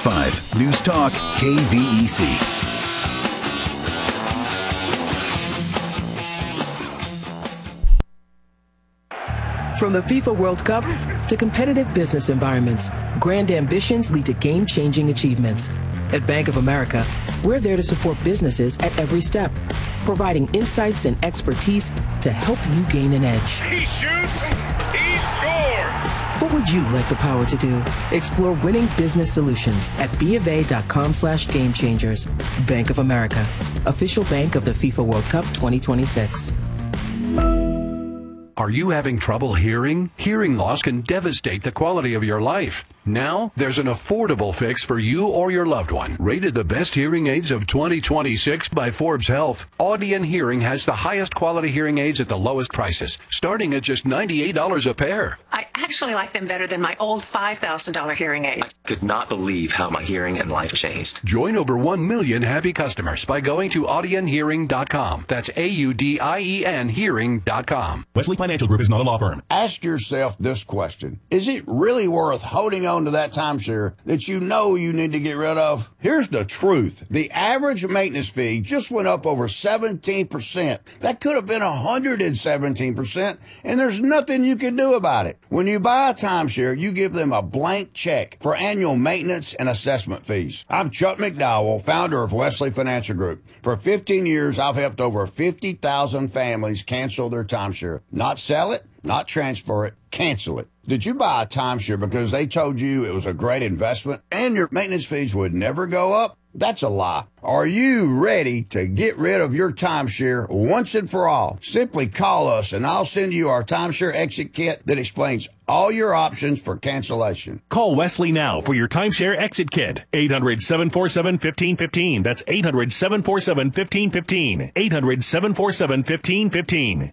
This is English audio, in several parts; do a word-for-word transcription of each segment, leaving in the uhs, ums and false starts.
five News Talk K V E C. From the FIFA World Cup to competitive business environments, grand ambitions lead to game-changing achievements. At Bank of America, we're there to support businesses at every step, providing insights and expertise to help you gain an edge. He shoots, he scores! What would you like the power to do? Explore winning business solutions at bofa.com slash game changers. Bank of America, official bank of the FIFA World Cup twenty twenty-six. Are you having trouble hearing? Hearing loss can devastate the quality of your life. Now, there's an affordable fix for you or your loved one. Rated the best hearing aids of twenty twenty-six by Forbes Health, Audien Hearing has the highest quality hearing aids at the lowest prices, starting at just ninety-eight dollars a pair. I actually like them better than my old five thousand dollars hearing aids. I could not believe how my hearing and life changed. Join over one million happy customers by going to audien hearing dot com. That's A U D I E N hearing dot com. Wesley Financial Group is not a law firm. Ask yourself this question. Is it really worth holding on to that timeshare that you know you need to get rid of? Here's the truth. The average maintenance fee just went up over seventeen percent. That could have been one hundred seventeen percent, and there's nothing you can do about it. When you buy a timeshare, you give them a blank check for annual maintenance and assessment fees. I'm Chuck McDowell, founder of Wesley Financial Group. For fifteen years, I've helped over fifty thousand families cancel their timeshare. Not sell it, not transfer it, cancel it. Did you buy a timeshare because they told you it was a great investment and your maintenance fees would never go up? That's a lie. Are you ready to get rid of your timeshare once and for all? Simply call us and I'll send you our timeshare exit kit that explains all your options for cancellation. Call Wesley now for your timeshare exit kit. eight hundred, seven four seven, one five one five. That's eight hundred, seven four seven, one five one five. eight hundred, seven four seven, one five one five.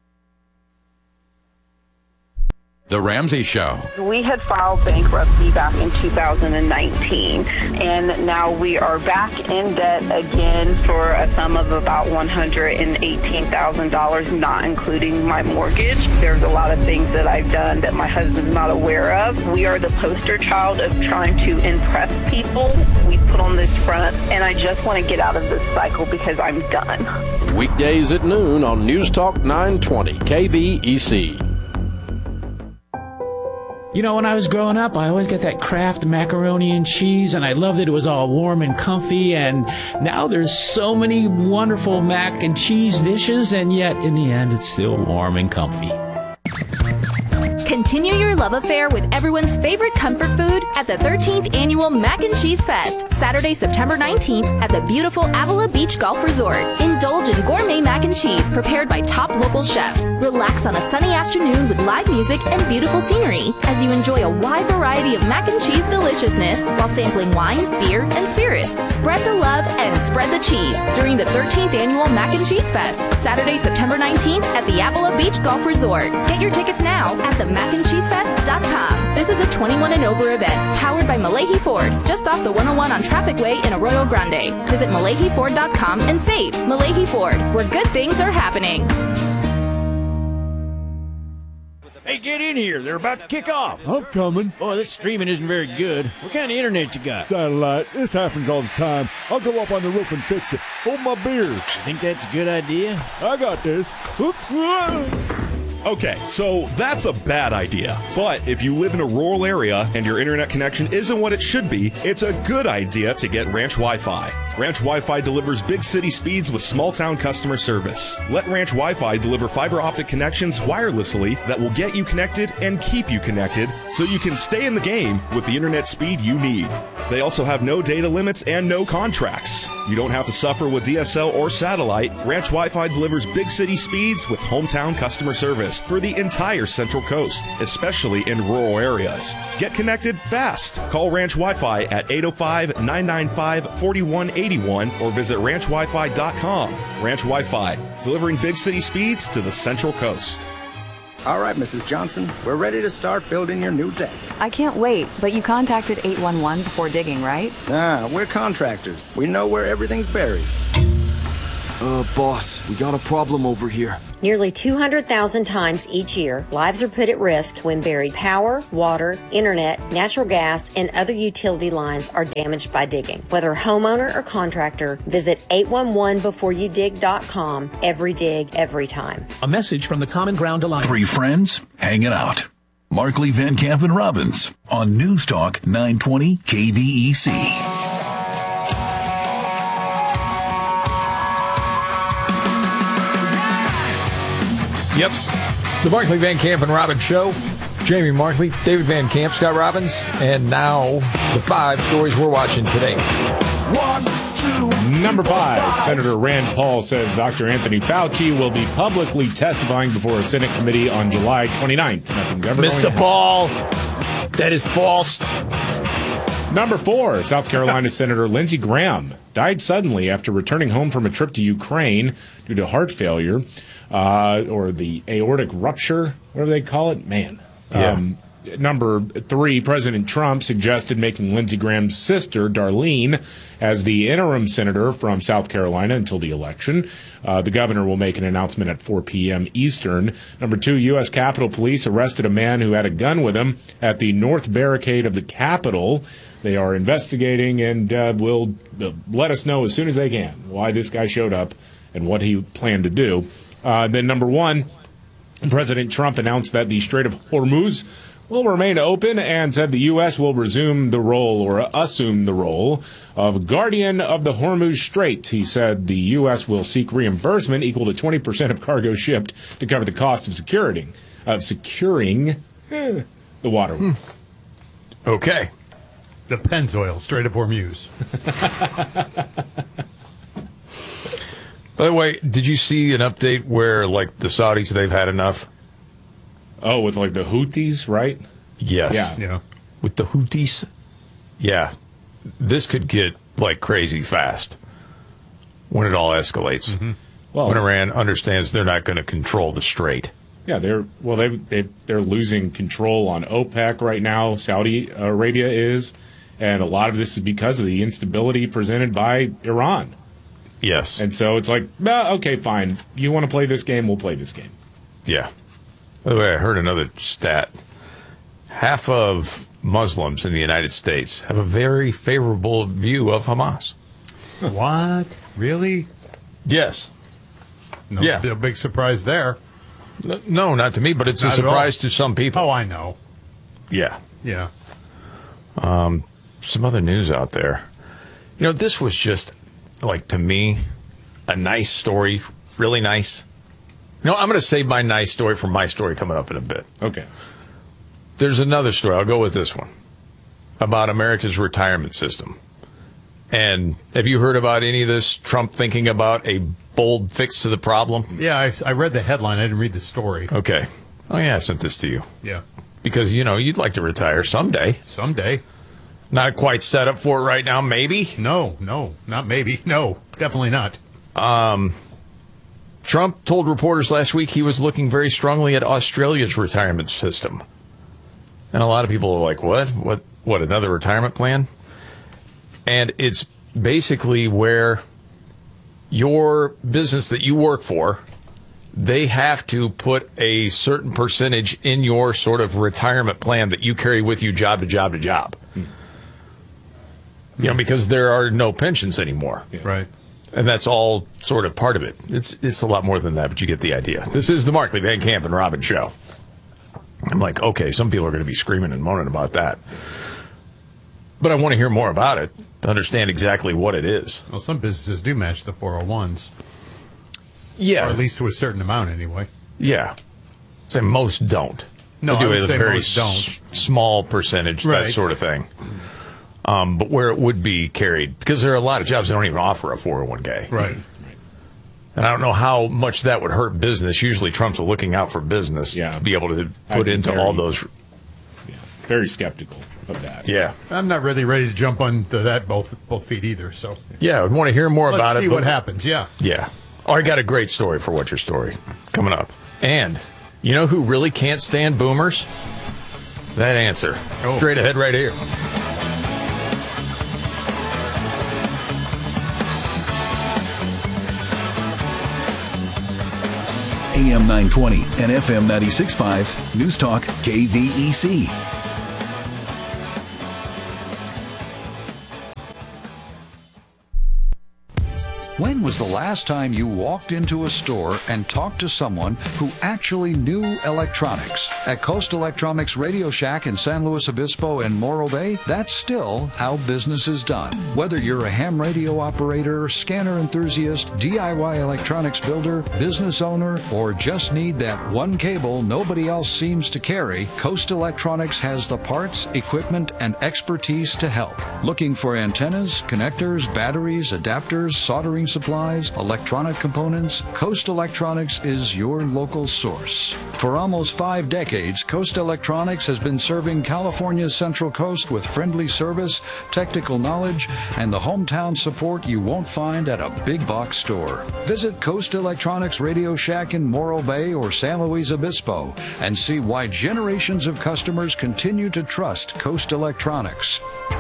The Ramsey Show. We had filed bankruptcy back in two thousand nineteen, and now we are back in debt again for a sum of about one hundred eighteen thousand dollars, not including my mortgage. There's a lot of things that I've done that my husband's not aware of. We are the poster child of trying to impress people. We put on this front, and I just want to get out of this cycle because I'm done. Weekdays at noon on News Talk nine twenty K V E C. You know, when I was growing up, I always got that Kraft macaroni and cheese, and I loved that it was all warm and comfy, and now there's so many wonderful mac and cheese dishes, and yet, in the end, it's still warm and comfy. Continue your love affair with everyone's favorite comfort food at the thirteenth Annual Mac and Cheese Fest, Saturday, September nineteenth at the beautiful Avila Beach Golf Resort. Indulge in gourmet mac and cheese prepared by top local chefs. Relax on a sunny afternoon with live music and beautiful scenery as you enjoy a wide variety of mac and cheese deliciousness while sampling wine, beer, and spirits. Spread the love and spread the cheese during the thirteenth Annual Mac and Cheese Fest, Saturday, September nineteenth at the Avila Beach Golf Resort. Get your tickets now at the mac and cheese fest dot com. This is a twenty-one and over event powered by Malahi Ford, just off the one oh one on Traffic Way in Arroyo Grande. Visit malahi ford dot com and save. Malahi Ford, where good things are happening. Hey, get in here. They're about to kick off. I'm coming. Boy, this streaming isn't very good. What kind of internet you got? Satellite. This happens all the time. I'll go up on the roof and fix it. Hold my beer. You think that's a good idea? I got this. Oops. Okay, so that's a bad idea. But if you live in a rural area and your internet connection isn't what it should be, it's a good idea to get Ranch Wi-Fi. Ranch Wi-Fi delivers big city speeds with small town customer service. Let Ranch Wi-Fi deliver fiber optic connections wirelessly that will get you connected and keep you connected so you can stay in the game with the internet speed you need. They also have no data limits and no contracts. You don't have to suffer with D S L or satellite. Ranch Wi-Fi delivers big city speeds with hometown customer service for the entire Central Coast, especially in rural areas. Get connected fast. Call Ranch Wi-Fi at eight oh five, nine nine five, four one eight one or visit ranch wi fi dot com. Ranch Wi-Fi, delivering big city speeds to the Central Coast. All right, Missus Johnson, we're ready to start building your new deck. I can't wait, but you contacted eight one one before digging, right? Ah, we're contractors. We know where everything's buried. Uh, boss, we got a problem over here. Nearly two hundred thousand times each year, lives are put at risk when buried power, water, internet, natural gas, and other utility lines are damaged by digging. Whether homeowner or contractor, visit eight one one before you dig dot com. Every dig, every time. A message from the Common Ground Alliance. Three friends hanging out. Markley, Van Camp, and Robbins on News Talk nine twenty K V E C. Yep. The Markley, Van Camp, and Robbins Show. Jamie Markley, David Van Camp, Scott Robbins, and now the five stories we're watching today. One, two. Number five, Senator Rand Paul says Doctor Anthony Fauci will be publicly testifying before a Senate committee on July twenty-ninth. Nothing's ever Mister Paul, that is false. Number four, South Carolina Senator Lindsey Graham died suddenly after returning home from a trip to Ukraine due to heart failure. Uh, or the aortic rupture, whatever they call it. Man. Yeah. Um, number three, President Trump suggested making Lindsey Graham's sister, Darlene, as the interim senator from South Carolina until the election. Uh, the governor will make an announcement at four p.m. Eastern. Number two, U S. Capitol Police arrested a man who had a gun with him at the north barricade of the Capitol. They are investigating and uh, will uh, let us know as soon as they can why this guy showed up and what he planned to do. Uh, then number one, President Trump announced that the Strait of Hormuz will remain open and said the U S will resume the role or assume the role of guardian of the Hormuz Strait. He said the U S will seek reimbursement equal to twenty percent of cargo shipped to cover the cost of securing, of securing eh, the waterway. Hmm. Okay. The Pennzoil Strait of Hormuz. By the way, did you see an update where, like, the Saudis, they've had enough? Oh, with, like, the Houthis, right? Yes. Yeah. Yeah. With the Houthis? Yeah. This could get, like, crazy fast when it all escalates. Mm-hmm. Well, when Iran understands they're not going to control the strait. Yeah, they're well. They they they're losing control on OPEC right now. Saudi Arabia is, and a lot of this is because of the instability presented by Iran. Yes. And so it's like, well, okay, fine. You want to play this game? We'll play this game. Yeah. By the way, I heard another stat. Half of Muslims in the United States have a very favorable view of Hamas. What? Really? Yes. No, yeah. A big surprise there. No, not to me, but it's not a surprise to some people. Oh, I know. Yeah. Yeah. Um, some other news out there. You know, this was just, like, to me, a nice story. Really nice. You know, I'm going to save my nice story for my story coming up in a bit. Okay. There's another story. I'll go with this one. About America's retirement system. And have you heard about any of this? Trump thinking about a bold fix to the problem? Yeah, I, I read the headline. I didn't read the story. Okay. Oh, yeah, I sent this to you. Yeah. Because, you know, you'd like to retire someday. Someday. Not quite set up for it right now, maybe? No, no, not maybe. No, definitely not. Um, Trump told reporters last week he was looking very strongly at Australia's retirement system. And a lot of people are like, what? What, what another retirement plan? And it's basically where your business that you work for, they have to put a certain percentage in your sort of retirement plan that you carry with you job to job to job. Hmm. You know, because there are no pensions anymore. Yeah. Right. And that's all sort of part of it. It's it's a lot more than that, but you get the idea. This is the Markley, Van Camp, and Robbins Show. I'm like, okay, some people are going to be screaming and moaning about that. But I want to hear more about it to understand exactly what it is. Well, some businesses do match the four oh ones. Yeah. Or at least to a certain amount, anyway. Yeah. Say most don't. No, they do I would a say very most don't. S- small percentage, right. That sort of thing. Um, but where it would be carried, because there are a lot of jobs that don't even offer a four oh one k. Right. And I don't know how much that would hurt business. Usually Trump's looking out for business yeah. to be able to put into very, all those. Yeah, very skeptical of that. Yeah. I'm not really ready to jump on to that both both feet either. So yeah, I'd want to hear more Let's about it. see what happens. Yeah. Yeah. Oh, I got a great story for What's Your Story coming up. And you know who really can't stand boomers? That answer. Oh. Straight ahead right here. A M nine twenty and F M ninety-six point five, News Talk K V E C. When was the last time you walked into a store and talked to someone who actually knew electronics? At Coast Electronics Radio Shack in San Luis Obispo and Morro Bay, that's still how business is done. Whether you're a ham radio operator, scanner enthusiast, D I Y electronics builder, business owner, or just need that one cable nobody else seems to carry, Coast Electronics has the parts, equipment, and expertise to help. Looking for antennas, connectors, batteries, adapters, soldering supplies, electronic components? Coast Electronics is your local source. For almost five decades, Coast Electronics has been serving California's Central Coast with friendly service, technical knowledge, and the hometown support you won't find at a big box store. Visit Coast Electronics Radio Shack in Morro Bay or San Luis Obispo and see why generations of customers continue to trust Coast Electronics.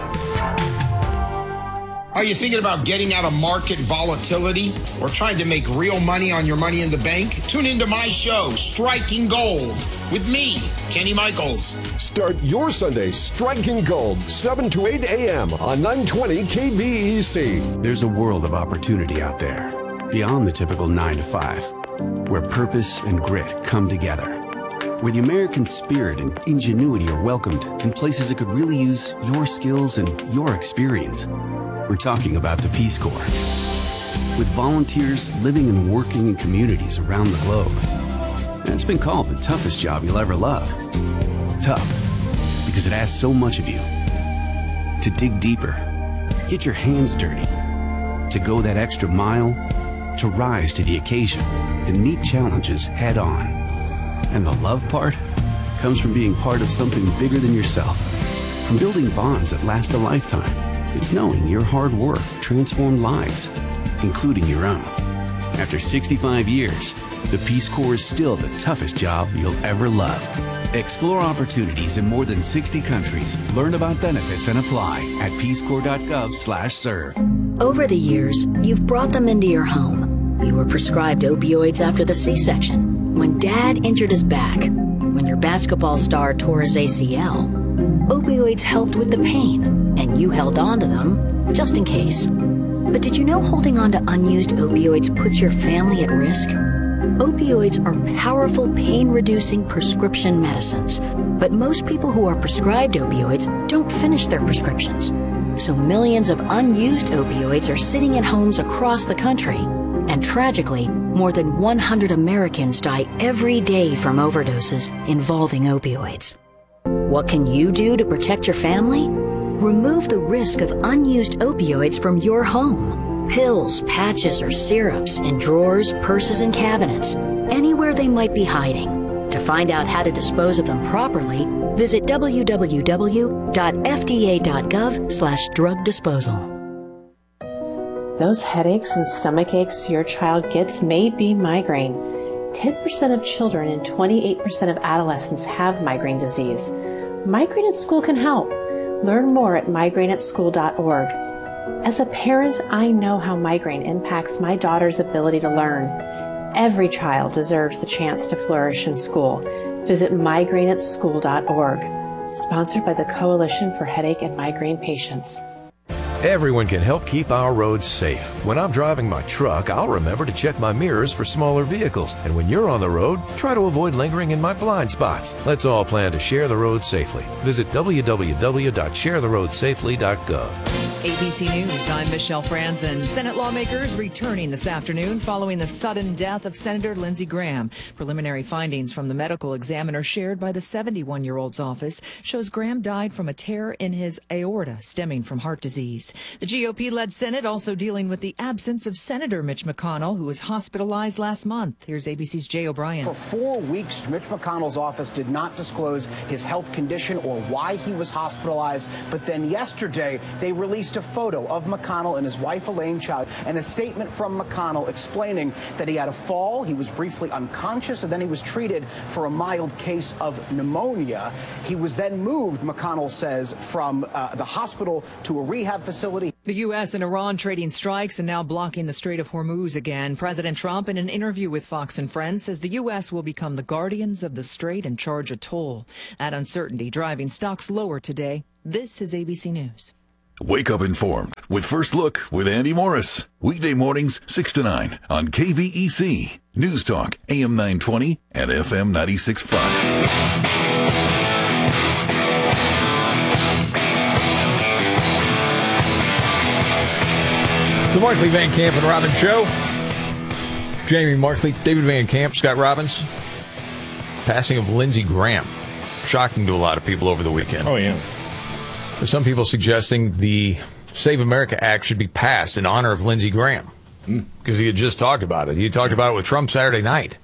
Are you thinking about getting out of market volatility or trying to make real money on your money in the bank? Tune into my show, Striking Gold, with me, Kenny Michaels. Start your Sunday striking gold, seven to eight a.m. on nine twenty K V E C. There's a world of opportunity out there, beyond the typical nine to five, where purpose and grit come together, where the American spirit and ingenuity are welcomed in places that could really use your skills and your experience. We're talking about the Peace Corps. With volunteers living and working in communities around the globe. And it's been called the toughest job you'll ever love. Tough, because it asks so much of you. To dig deeper, get your hands dirty, to go that extra mile, to rise to the occasion and meet challenges head on. And the love part comes from being part of something bigger than yourself. From building bonds that last a lifetime. It's knowing your hard work transformed lives, including your own. After sixty-five years, the Peace Corps is still the toughest job you'll ever love. Explore opportunities in more than sixty countries. Learn about benefits and apply at peacecorps.gov slash serve. Over the years, you've brought them into your home. You were prescribed opioids after the C-section, when Dad injured his back, when your basketball star tore his A C L. Opioids helped with the pain, and you held on to them just in case. But did you know holding on to unused opioids puts your family at risk? Opioids are powerful pain-reducing prescription medicines, but most people who are prescribed opioids don't finish their prescriptions. So millions of unused opioids are sitting in homes across the country. And tragically, more than one hundred Americans die every day from overdoses involving opioids. What can you do to protect your family? Remove the risk of unused opioids from your home. Pills, patches, or syrups in drawers, purses, and cabinets, anywhere they might be hiding. To find out how to dispose of them properly, visit w w w dot f d a dot gov slash drug disposal. Those headaches and stomach aches your child gets may be migraine. ten percent of children and twenty-eight percent of adolescents have migraine disease. Migraine at School can help. Learn more at migraine at school dot org. As a parent, I know how migraine impacts my daughter's ability to learn. Every child deserves the chance to flourish in school. Visit migraine at school dot org. Sponsored by the Coalition for Headache and Migraine Patients. Everyone can help keep our roads safe. When I'm driving my truck, I'll remember to check my mirrors for smaller vehicles. And when you're on the road, try to avoid lingering in my blind spots. Let's all plan to share the road safely. Visit w w w dot share the road safely dot gov. A B C News, I'm Michelle Franzen. Senate lawmakers returning this afternoon following the sudden death of Senator Lindsey Graham. Preliminary findings from the medical examiner shared by the seventy-one-year-old's office shows Graham died from a tear in his aorta stemming from heart disease. The G O P-led Senate also dealing with the absence of Senator Mitch McConnell, who was hospitalized last month. Here's A B C's Jay O'Brien. For four weeks, Mitch McConnell's office did not disclose his health condition or why he was hospitalized. But then yesterday, they released a photo of McConnell and his wife, Elaine Chao, and a statement from McConnell explaining that he had a fall, he was briefly unconscious, and then he was treated for a mild case of pneumonia. He was then moved, McConnell says, from uh, the hospital to a rehab facility. facility. The U S and Iran trading strikes and now blocking the Strait of Hormuz again. President Trump, in an interview with Fox and Friends, says the U S will become the guardians of the strait and charge a toll. That uncertainty driving stocks lower today. This is A B C News. Wake up informed with First Look with Andy Morris. Weekday mornings, six to nine on K V E C. News Talk, A M nine twenty and F M ninety-six point five. The Markley, Van Camp, and Robbins Show. Jamie Markley, David Van Camp, Scott Robbins. Passing of Lindsey Graham. Shocking to a lot of people over the weekend. Oh, yeah. There's some people suggesting the Save America Act should be passed in honor of Lindsey Graham. Mm. Because he had just talked about it. He talked about it with Trump Saturday night.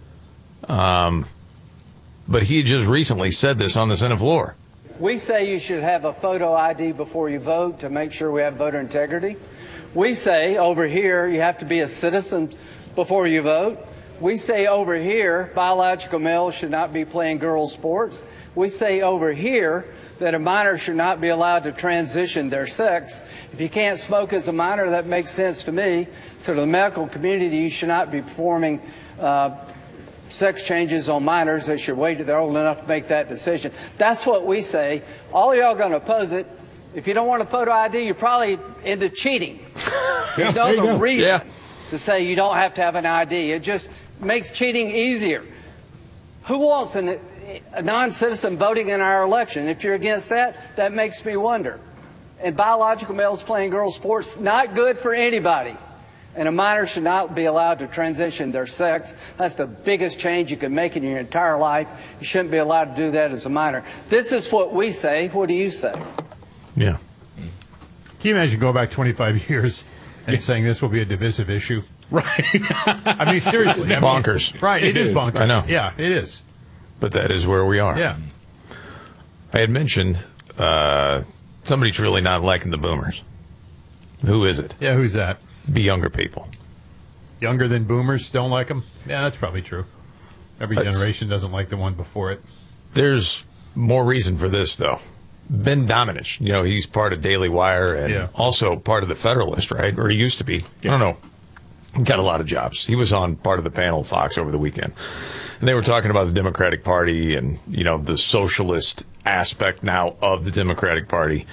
Um, but he had just recently said this on the Senate floor. We say you should have a photo I D before you vote to make sure we have voter integrity. We say over here you have to be a citizen before you vote. We say over here biological males should not be playing girls' sports. We say over here that a minor should not be allowed to transition their sex. If you can't smoke as a minor, that makes sense to me. So to the medical community, you should not be performing uh, sex changes on minors. They should wait till they're old enough to make that decision. That's what we say. All of y'all are going to oppose it. If you don't want a photo I D, you're probably into cheating. Yeah, There's no go. reason Yeah. to say you don't have to have an I D. It just makes cheating easier. Who wants an, a non-citizen voting in our election? If you're against that, that makes me wonder. And biological males playing girls' sports, not good for anybody. And a minor should not be allowed to transition their sex. That's the biggest change you can make in your entire life. You shouldn't be allowed to do that as a minor. This is what we say. What do you say? Yeah. Can you imagine going back twenty-five years and saying this will be a divisive issue? Right. I mean, seriously. It's I mean, bonkers. Right, it, It is is. bonkers. I know. Yeah, it is. But that is where we are. Yeah. I had mentioned uh, somebody's really not liking the boomers. Who is it? Yeah, who's that? Be younger people. Younger than boomers don't like them? Yeah, that's probably true. Every That's- generation doesn't like the one before it. There's more reason for this, though. Ben Domenech, you know, he's part of Daily Wire and Yeah. also part of the Federalist, right? Or he used to be. I don't know. He got a lot of jobs. He was on part of the panel of Fox over the weekend. And they were talking about the Democratic Party and, you know, the socialist aspect now of the Democratic Party.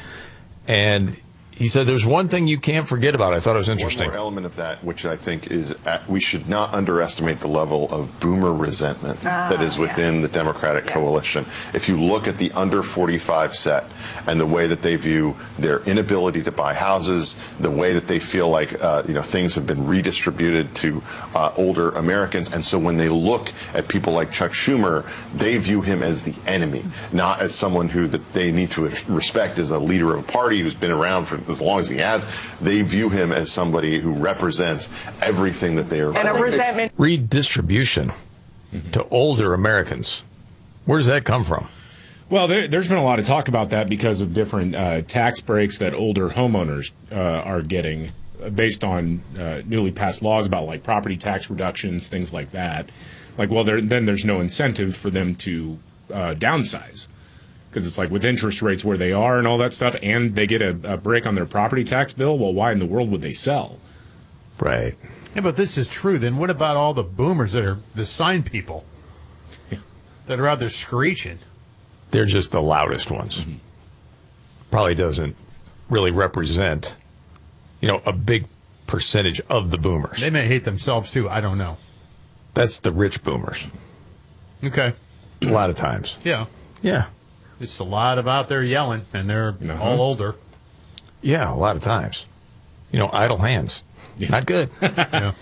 And he said there's one thing you can't forget about. I thought it was interesting. One more element of that, which I think is, at, we should not underestimate the level of boomer resentment Ah, that is within yes. the Democratic coalition. If you look at the under forty-five set and the way that they view their inability to buy houses, the way that they feel like uh, you know things have been redistributed to uh, older Americans, and so when they look at people like Chuck Schumer, they view him as the enemy, not as someone who that they need to respect as a leader of a party who's been around for as long as he has. They view him as somebody who represents everything that they are. And a resentment. Redistribution to older Americans. Where does that come from? Well, there, there's been a lot of talk about that because of different uh, tax breaks that older homeowners uh, are getting uh, based on uh, newly passed laws about like property tax reductions, things like that. Like, well, there, then there's no incentive for them to uh, downsize. Because it's like with interest rates where they are and all that stuff, and they get a, a break on their property tax bill, well, why in the world would they sell? Right. Yeah, but this is true. Then what about all the boomers that are the sign people Yeah. that are out there screeching? They're just the loudest ones. Mm-hmm. Probably doesn't really represent, you know, a big percentage of the boomers. They may hate themselves too. I don't know. That's the rich boomers. Okay. A lot of times. Yeah. Yeah. It's a lot of out there yelling, and they're Uh-huh. all older. Yeah, a lot of times. You know, idle hands. Not good. Yeah.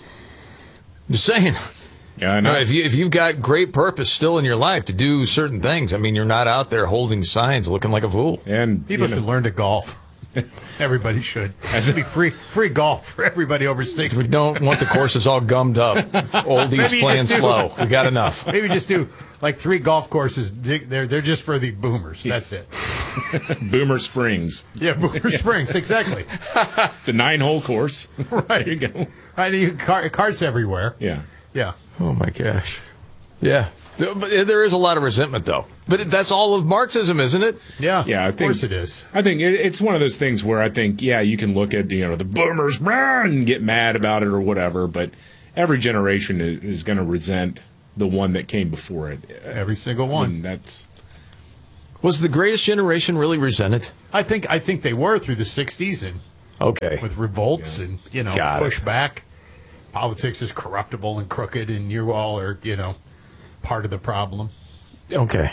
Just saying. Yeah, I know. No, if you if you've got great purpose still in your life to do certain things, I mean, you're not out there holding signs looking like a fool. And People you know, should learn to golf. Everybody should. It should be free free golf for everybody over sixty. We don't want the courses all gummed up. Oldies Maybe you playing just do- slow. We got enough. Maybe just do like three golf courses. They're they're just for the boomers. That's it. Boomer Springs. Yeah, Boomer Springs, exactly. It's a nine-hole course. Right. There you go. I mean, car, carts everywhere. Yeah. Yeah. Oh, my gosh. Yeah. There- But there is a lot of resentment, though. But that's all of Marxism, isn't it? Yeah, yeah, I of think, course it is. I think it, it's one of those things where I think, yeah, you can look at, you know, the boomers and get mad about it or whatever, but every generation is, is going to resent the one that came before it. Every single one. I mean, that's was the greatest generation really resented? I think I think they were through the sixties and okay with revolts yeah. and you know Got pushback. It. Politics is corruptible and crooked, and you all are you know part of the problem. Okay.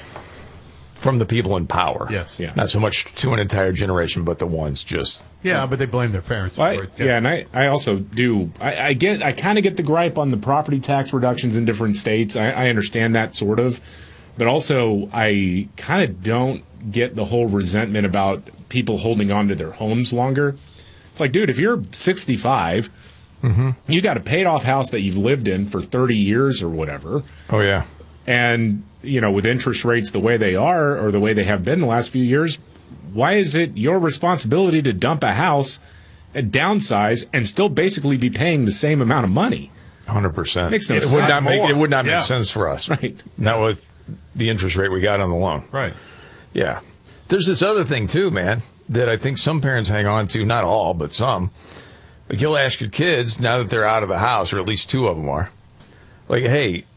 From the people in power. Yes. Yeah. Not so much to an entire generation, but the ones just... Yeah, yeah. But they blame their parents well, for I, it. Yeah. yeah, and I, I also do... I, I get. I kind of get the gripe on the property tax reductions in different states. I, I understand that, sort of. But also, I kind of don't get the whole resentment about people holding on to their homes longer. It's like, dude, if you're sixty-five, mm-hmm. you got a paid-off house that you've lived in for thirty years or whatever. Oh, yeah. And, you know, with interest rates the way they are or the way they have been the last few years, why is it your responsibility to dump a house and downsize and still basically be paying the same amount of money? one hundred percent. Makes no it sense. Would not make, it would not Yeah. make sense for us. Right. Not with the interest rate we got on the loan. Right. Yeah. There's this other thing, too, man, that I think some parents hang on to. Not all, but some. Like, you'll ask your kids, now that they're out of the house, or at least two of them are, like, hey,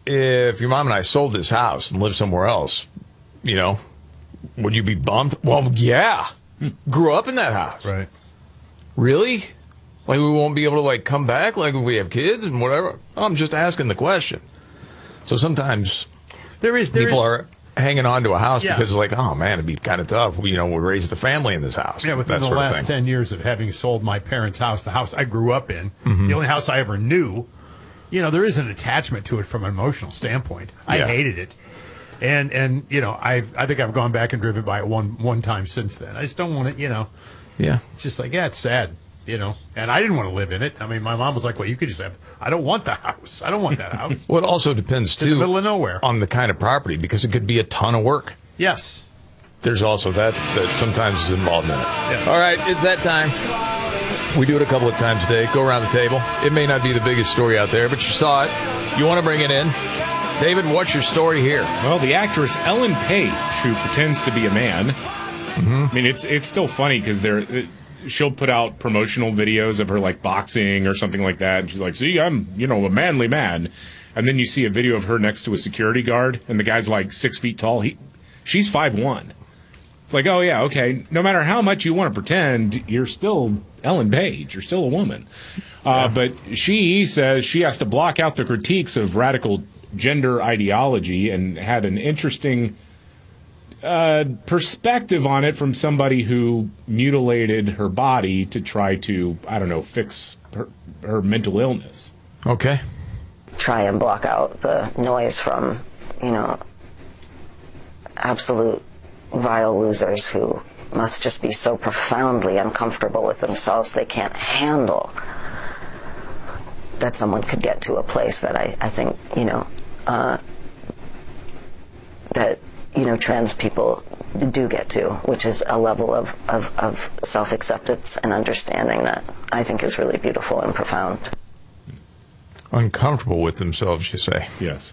if your mom and I sold this house and lived somewhere else, you know, would you be bummed? Well, yeah. Grew up in that house. Right. Really? Like, we won't be able to, like, come back, like, if we have kids and whatever? I'm just asking the question. So sometimes there is there people is, are hanging on to a house yeah. because it's like, oh, man, it'd be kind of tough. You know, we raised a family in this house. Yeah, within that the sort of last thing. ten years of having sold my parents' house, the house I grew up in, Mhm. the only house I ever knew, you know, there is an attachment to it from an emotional standpoint. I Yeah. hated it. And, and you know, I I think I've gone back and driven by it one, one time since then. I just don't want it, you know. Yeah. It's just like, yeah, it's sad, you know. And I didn't want to live in it. I mean, my mom was like, well, you could just have, I don't want the house. I don't want that house. Well, it also depends, It's in too, the middle of nowhere. on the kind of property, because it could be a ton of work. Yes. There's also that that sometimes is involved in it. Yeah. All right, it's that time. We do it a couple of times a day. Go around the table. It may not be the biggest story out there, but you saw it. You want to bring it in. David, what's your story here? Well, the actress Ellen Page, who pretends to be a man. Mm-hmm. I mean, it's it's still funny because they're she'll put out promotional videos of her like boxing or something like that, and she's like, "See, I'm you know a manly man," and then you see a video of her next to a security guard, and the guy's like six feet tall. He, she's five one. It's like, oh yeah, okay. No matter how much you want to pretend, you're still Ellen Page. You're still a woman. Uh, but she says she has to block out the critiques of radical gender ideology, and had an interesting uh, perspective on it from somebody who mutilated her body to try to, I don't know, fix her, her mental illness. Okay. Try and block out the noise from, you know, absolute vile losers who must just be so profoundly uncomfortable with themselves they can't handle that someone could get to a place that I, I think, you know, uh, that, you know, trans people do get to, which is a level of, of, of self-acceptance and understanding that I think is really beautiful and profound. Uncomfortable with themselves, you say? Yes.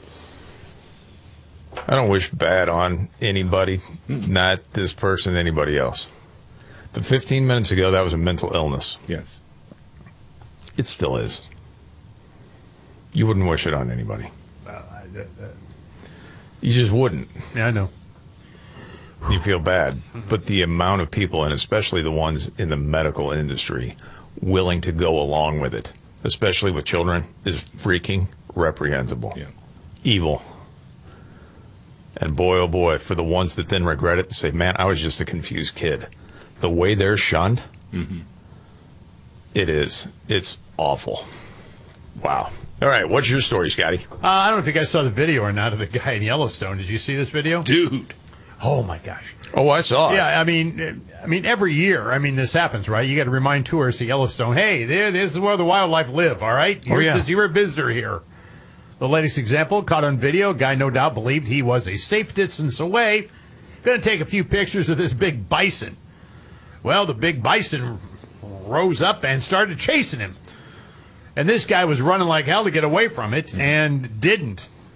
I don't wish bad on anybody, not this person, anybody else. But fifteen minutes ago, that was a mental illness. Yes. It still is. You wouldn't wish it on anybody. Uh, I, uh, You just wouldn't. yeah, I know. You feel bad. But the amount of people, and especially the ones in the medical industry, willing to go along with it, especially with children, is freaking reprehensible. Yeah. Evil. And boy, oh boy, for the ones that then regret it and say, man, I was just a confused kid. The way they're shunned, mm-hmm. it is. It's awful. Wow. All right, what's your story, Scotty? Uh, I don't know if you guys saw the video or not of the guy in Yellowstone. Did you see this video? Dude. Oh, my gosh. Oh, I saw it. Yeah, I mean, I mean, every year, I mean, this happens, right? You got to remind tourists of Yellowstone, hey, there, this is where the wildlife live, all right? You're, Oh, yeah. You're a visitor here. The latest example, caught on video, a guy no doubt believed he was a safe distance away. Going to take a few pictures of this big bison. Well, the big bison rose up and started chasing him. And this guy was running like hell to get away from it and didn't.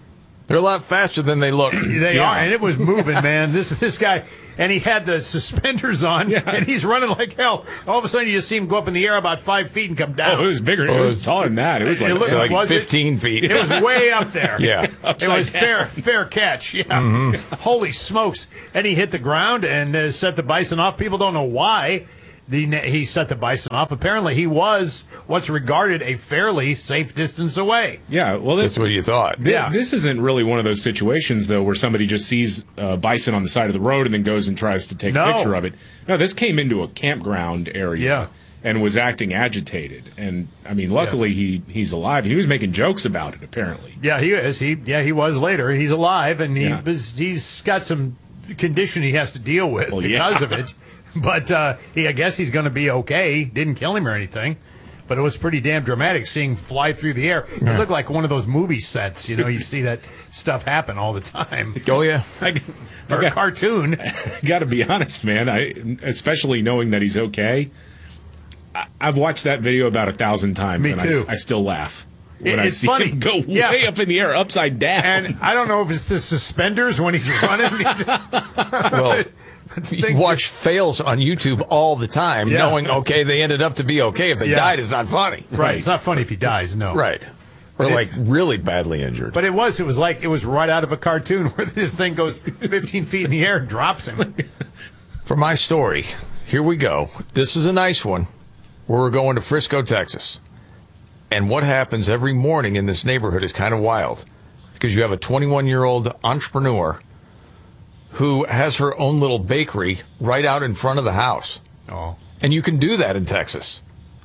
They're a lot faster than they look. They Yeah. are, and it was moving, man. This this guy, and he had the suspenders on, Yeah. and he's running like hell. All of a sudden, you just see him go up in the air about five feet and come down. Oh, it was bigger. It was taller than that. It was like, It looked- like was it? fifteen feet. It was way up there. Yeah. It Upside was down. fair fair catch. Yeah. Mm-hmm. Holy smokes. And he hit the ground and uh, set the bison off. People don't know why the, he set the bison off. Apparently, he was what's regarded a fairly safe distance away. Yeah, well, That's what you thought. Th- Yeah. This isn't really one of those situations, though, where somebody just sees uh, bison on the side of the road and then goes and tries to take No. a picture of it. No, this came into a campground area Yeah. and was acting agitated. And, I mean, luckily he, he's alive. He was making jokes about it, apparently. Yeah, he is. He yeah, he was later. He's alive, and he Yeah. was, he's got some condition he has to deal with Well, because yeah. of it. But uh, he, I guess he's going to be okay. Didn't kill him or anything. But it was pretty damn dramatic seeing him fly through the air. It looked like one of those movie sets. You know, you see that stuff happen all the time. Oh, yeah. I, Or a cartoon. got to be honest, man. I, especially knowing that he's okay. I, I've watched that video about a thousand times, Me and too. I, I still laugh when It- I it's see funny. him go Yeah. way up in the air, upside down. And I don't know if it's the suspenders when he's running. Well, you watch fails on YouTube all the time, Yeah. knowing, okay, they ended up to be okay. If they Yeah. died, it's not funny. Right. It's not funny if he dies, no. Right. Or, But it- like, really badly injured. But it was. It was like it was right out of a cartoon where this thing goes fifteen feet in the air and drops him. For my story, here we go. This is a nice one. We're going to Frisco, Texas. And what happens every morning in this neighborhood is kind of wild. Because you have a twenty-one-year-old entrepreneur who has her own little bakery right out in front of the house. Oh. And you can do that in Texas.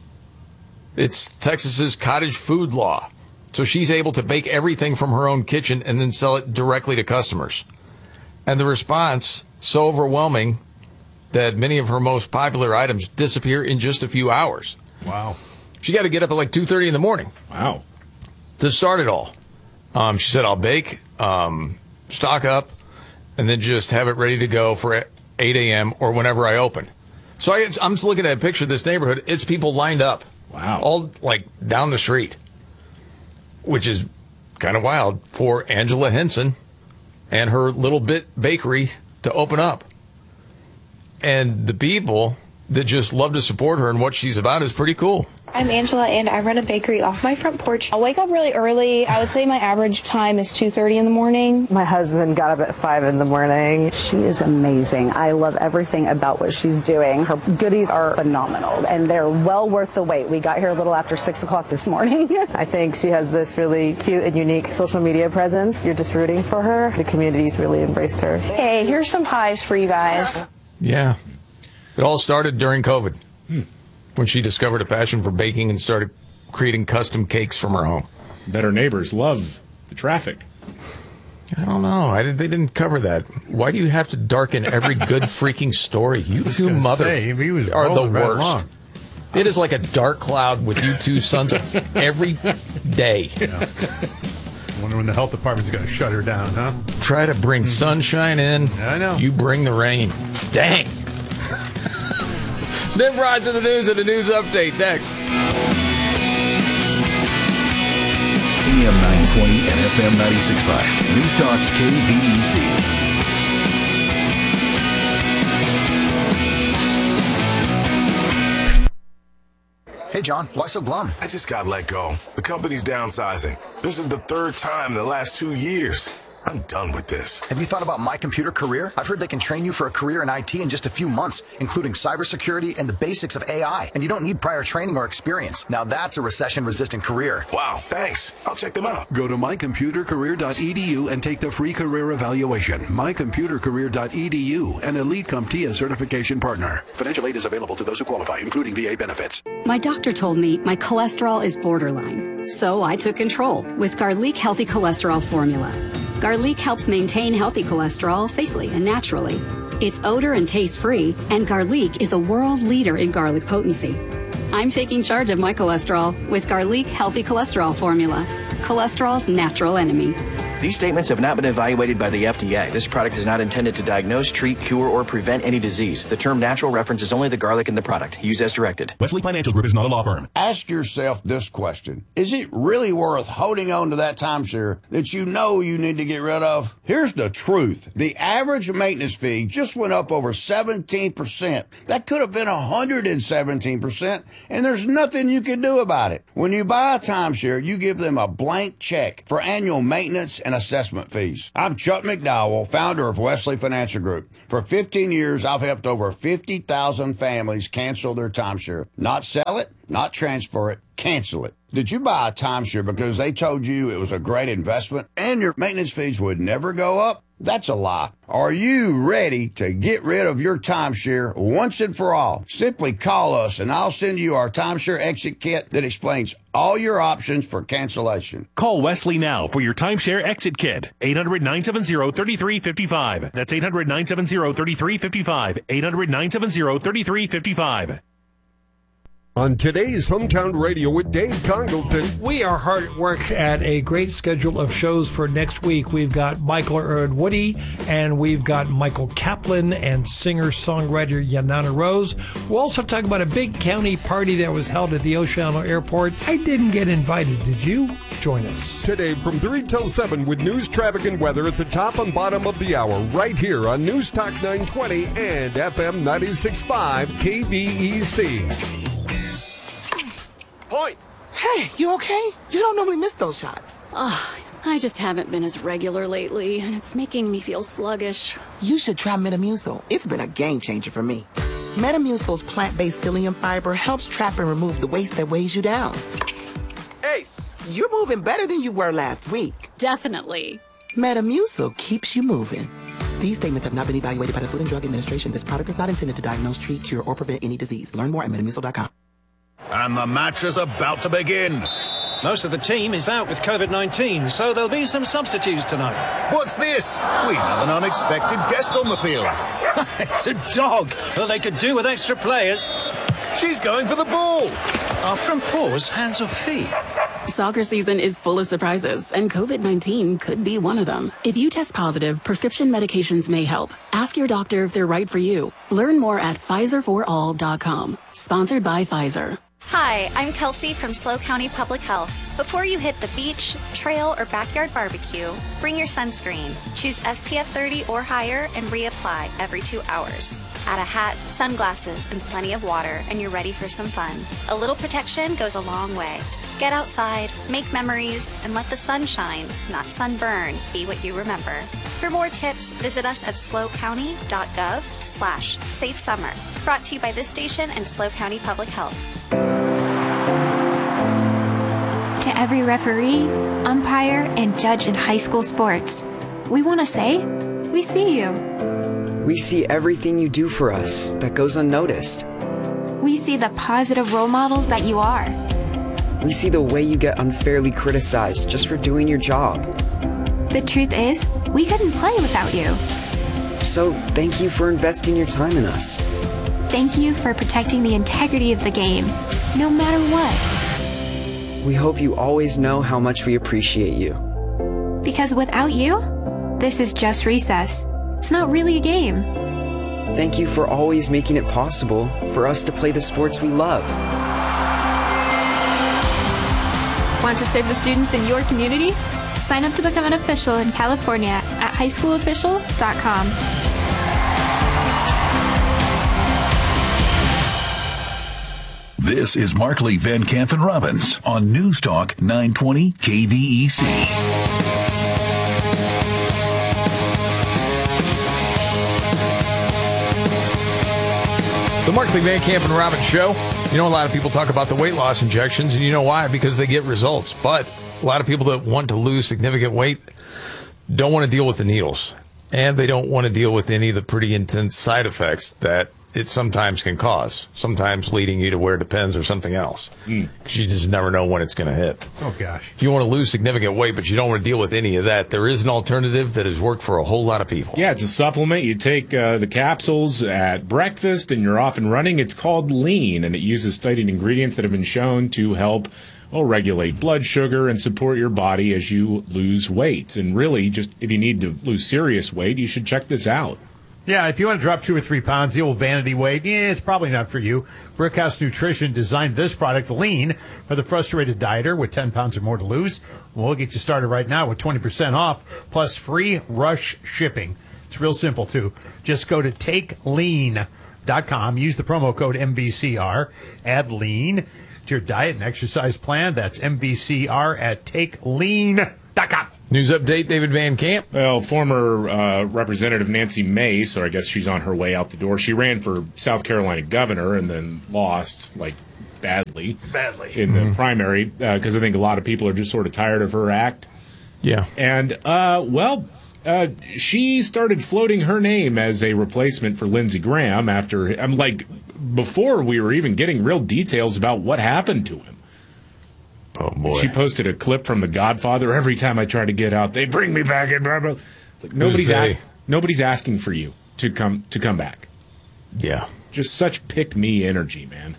It's Texas's cottage food law. So she's able to bake everything from her own kitchen and then sell it directly to customers. And the response, so overwhelming that many of her most popular items disappear in just a few hours. Wow. She got to get up at like two thirty in the morning. Wow. To start it all. Um, she said, I'll bake, um, stock up, and then just have it ready to go for eight a.m. or whenever I open. So I, I'm just looking at a picture of this neighborhood. It's people lined up. Wow. All like down the street, which is kind of wild for Angela Henson and her little bit bakery to open up. And the people that just love to support her and what she's about is pretty cool. I'm Angela, and I run a bakery off my front porch. I'll wake up really early. I would say my average time is two thirty in the morning. My husband got up at five in the morning. She is amazing. I love everything about what she's doing. Her goodies are phenomenal, and they're well worth the wait. We got here a little after six o'clock this morning. I think she has this really cute and unique social media presence. You're just rooting for her. The community's really embraced her. Hey, here's some pies for you guys. Yeah. It all started during COVID. Hmm. When she discovered a passion for baking and started creating custom cakes from her home. Bet her neighbors love the traffic. I don't know. I did, they didn't cover that. Why do you have to darken every good freaking story? You two mother say, he was are the rolling right worst. along. It is like a dark cloud with you two sons every day. Yeah. Wonder when the health department's going to shut her down, huh? Try to bring sunshine in. I know. You bring the rain. Dang. Then right to the news and the news update next. A M nine twenty and F M ninety-six point five. News Talk K V E C. Hey, John, why so glum? I just got let go. The company's downsizing. This is the third time in the last two years. I'm done with this. Have you thought about My Computer Career? I've heard they can train you for a career in I T in just a few months, including cybersecurity and the basics of A I. And you don't need prior training or experience. Now that's a recession-resistant career. Wow, thanks. I'll check them out. Go to my computer career dot e d u and take the free career evaluation. my computer career dot e d u, an Elite CompTIA certification partner. Financial aid is available to those who qualify, including V A benefits. My doctor told me my cholesterol is borderline, so I took control with Garlic Healthy Cholesterol Formula. Garlic helps maintain healthy cholesterol safely and naturally. It's odor and taste free, and Garlic is a world leader in garlic potency. I'm taking charge of my cholesterol with Garlic Healthy Cholesterol Formula, cholesterol's natural enemy. These statements have not been evaluated by the F D A. This product is not intended to diagnose, treat, cure, or prevent any disease. The term natural references only the garlic in the product. Use as directed. Wesley Financial Group is not a law firm. Ask yourself this question. Is it really worth holding on to that timeshare that you know you need to get rid of? Here's the truth. The average maintenance fee just went up over seventeen percent. That could have been one hundred seventeen percent, and there's nothing you can do about it. When you buy a timeshare, you give them a blank check for annual maintenance and assessment fees. I'm Chuck McDowell, founder of Wesley Financial Group. For fifteen years, I've helped over fifty thousand families cancel their timeshare. Not sell it, not transfer it, cancel it. Did you buy a timeshare because they told you it was a great investment and your maintenance fees would never go up? That's a lie. Are you ready to get rid of your timeshare once and for all? Simply call us and I'll send you our timeshare exit kit that explains all your options for cancellation. Call Wesley now for your timeshare exit kit. eight hundred, nine seven zero, three three five five. That's eight hundred, nine seven zero, three three five five. eight hundred, nine seven zero, three three five five. On today's Hometown Radio with Dave Congleton. We are hard at work at a great schedule of shows for next week. We've got Michael Earl Woody, and we've got Michael Kaplan and singer-songwriter Yanana Rose. We'll also talk about a big county party that was held at the Oceano Airport. I didn't get invited. Did you? Join us. Today from three till seven with news, traffic, and weather at the top and bottom of the hour, right here on News Talk nine twenty and F M ninety-six point five K B E C. Point. Hey, you okay? You don't normally miss those shots. Oh, I just haven't been as regular lately, and it's making me feel sluggish. You should try Metamucil. It's been a game changer for me. Metamucil's plant-based psyllium fiber helps trap and remove the waste that weighs you down. Ace, you're moving better than you were last week. Definitely. Metamucil keeps you moving. These statements have not been evaluated by the Food and Drug Administration. This product is not intended to diagnose, treat, cure, or prevent any disease. Learn more at metamucil dot com. And the match is about to begin. Most of the team is out with COVID nineteen, so there'll be some substitutes tonight. What's this? We have an unexpected guest on the field. It's a dog. Well, they could do with extra players. She's going for the ball. Our front paws, hands or feet. Soccer season is full of surprises, and COVID nineteen could be one of them. If you test positive, prescription medications may help. Ask your doctor if they're right for you. Learn more at Pfizer for all dot com. Sponsored by Pfizer. Hi, I'm Kelsey from SLO County Public Health. Before you hit the beach, trail, or backyard barbecue, bring your sunscreen. Choose S P F thirty or higher and reapply every two hours. Add a hat, sunglasses, and plenty of water, and you're ready for some fun. A little protection goes a long way. Get outside, make memories, and let the sunshine, not sunburn, be what you remember. For more tips, visit us at slow county dot gov slash safe summer. Brought to you by this station and SLO County Public Health. To every referee, umpire, and judge in high school sports, we want to say, we see you. We see everything you do for us that goes unnoticed. We see the positive role models that you are. We see the way you get unfairly criticized just for doing your job. The truth is, we couldn't play without you. So thank you for investing your time in us. Thank you for protecting the integrity of the game, no matter what. We hope you always know how much we appreciate you. Because without you, this is just recess. It's not really a game. Thank you for always making it possible for us to play the sports we love. Want to serve the students in your community? Sign up to become an official in California at high school officials dot com. This is Markley, Van Camp, and Robbins on News Talk nine twenty K V E C. The Markley, Van Camp, and Robbins Show. You know, a lot of people talk about the weight loss injections, and you know why? Because they get results. But a lot of people that want to lose significant weight don't want to deal with the needles. And they don't want to deal with any of the pretty intense side effects that it sometimes can cause, sometimes leading you to where it depends or something else. Because mm. you just never know when it's going to hit. Oh, gosh. If you want to lose significant weight, but you don't want to deal with any of that, there is an alternative that has worked for a whole lot of people. Yeah, it's a supplement. You take uh, the capsules at breakfast and you're off and running. It's called Lean, and it uses studied ingredients that have been shown to help well, regulate blood sugar and support your body as you lose weight. And really, just if you need to lose serious weight, you should check this out. Yeah, if you want to drop two or three pounds, the old vanity weight, yeah, it's probably not for you. Brickhouse Nutrition designed this product, Lean, for the frustrated dieter with ten pounds or more to lose. We'll get you started right now with twenty percent off, plus free rush shipping. It's real simple, too. Just go to take lean dot com, use the promo code M V C R, add lean to your diet and exercise plan. That's M V C R at take lean dot com. News update, David Van Camp. Well, former uh, Representative Nancy Mace, or I guess she's on her way out the door, she ran for South Carolina governor and then lost, like, badly. Badly. In mm-hmm. the primary, because uh, I think a lot of people are just sort of tired of her act. Yeah. And, uh, well, uh, she started floating her name as a replacement for Lindsey Graham after, I'm like, before we were even getting real details about what happened to him. Oh, boy. She posted a clip from The Godfather. Every time I try to get out, they bring me back in. Blah, blah. It's like nobody's, ask, nobody's asking for you to come to come back. Yeah. Just such pick-me energy, man.